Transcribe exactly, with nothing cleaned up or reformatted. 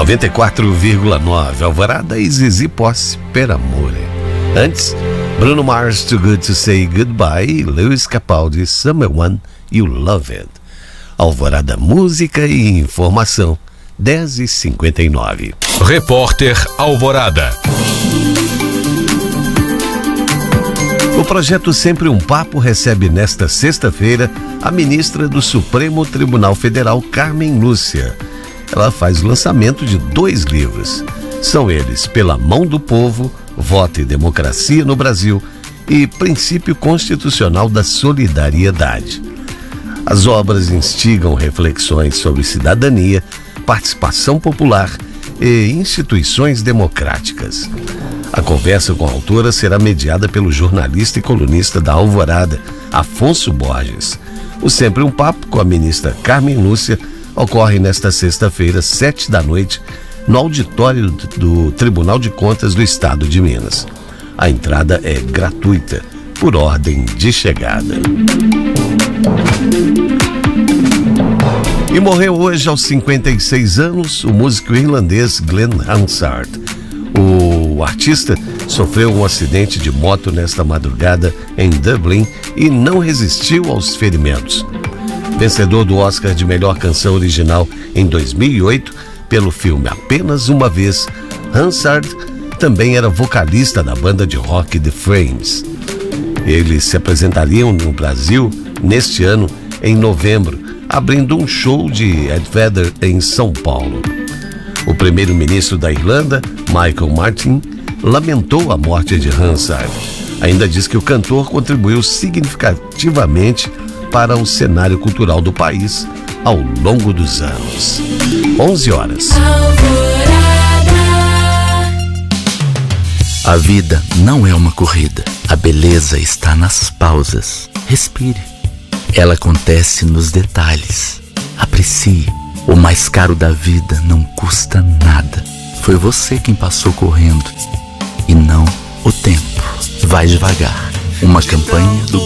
noventa e quatro vírgula nove, Alvorada e Zizi Posse, Per Amore. Antes, Bruno Mars, Too Good to Say Goodbye, e Lewis Capaldi, Someone You Love It. Alvorada, música e informação, dez e cinquenta e nove. Repórter Alvorada. O projeto Sempre um Papo recebe nesta sexta-feira a ministra do Supremo Tribunal Federal, Carmen Lúcia. Ela faz o lançamento de dois livros. São eles Pela Mão do Povo, Voto e Democracia no Brasil e Princípio Constitucional da Solidariedade. As obras instigam reflexões sobre cidadania, participação popular e instituições democráticas. A conversa com a autora será mediada pelo jornalista e colunista da Alvorada, Afonso Borges. O Sempre um Papo com a ministra Carmen Lúcia ocorre nesta sexta-feira, sete da noite, no auditório do Tribunal de Contas do Estado de Minas. A entrada é gratuita, por ordem de chegada. E morreu hoje aos cinquenta e seis anos o músico irlandês Glenn Hansard. O artista sofreu um acidente de moto nesta madrugada em Dublin e não resistiu aos ferimentos. Vencedor do Oscar de Melhor Canção Original em dois mil e oito pelo filme Apenas Uma Vez, Hansard também era vocalista da banda de rock The Frames. Eles se apresentariam no Brasil neste ano, em novembro, abrindo um show de Ed Vedder em São Paulo. O primeiro-ministro da Irlanda, Michael Martin, lamentou a morte de Hansard. Ainda diz que o cantor contribuiu significativamente para o cenário cultural do país ao longo dos anos. onze horas. A vida não é uma corrida. A beleza está nas pausas. Respire. Ela acontece nos detalhes. Aprecie. O mais caro da vida não custa nada. Foi você quem passou correndo e não o tempo. Vai devagar. Uma campanha do